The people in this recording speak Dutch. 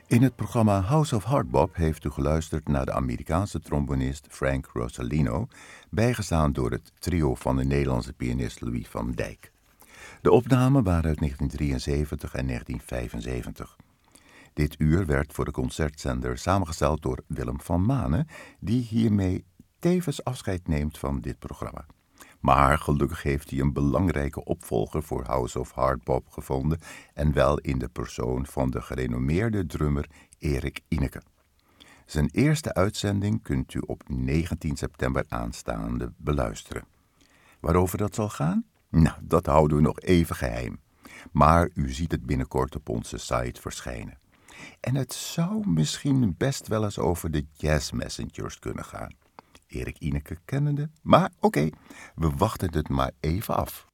In het programma House of Hardbop heeft u geluisterd naar de Amerikaanse trombonist Frank Rosalino, bijgestaan door het trio van de Nederlandse pianist Louis van Dijk. De opnamen waren uit 1973 en 1975. Dit uur werd voor de concertzender samengesteld door Willem van Manen, die hiermee tevens afscheid neemt van dit programma. Maar gelukkig heeft hij een belangrijke opvolger voor House of Hardbop gevonden en wel in de persoon van de gerenommeerde drummer Erik Ineke. Zijn eerste uitzending kunt u op 19 september aanstaande beluisteren. Waarover dat zal gaan? Nou, dat houden we nog even geheim. Maar u ziet het binnenkort op onze site verschijnen. En het zou misschien best wel eens over de Jazz Messengers kunnen gaan. Erik Ineke kennende, maar oké, we wachten het maar even af.